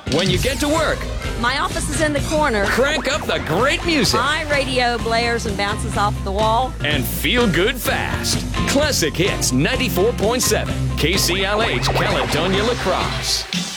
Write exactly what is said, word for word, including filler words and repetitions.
When you get to work, My office is in the corner. crank up the great music My radio blares and bounces off the wall. and feel good fast. Classic Hits ninety-four point seven, K C L H, Caledonia, La Crosse.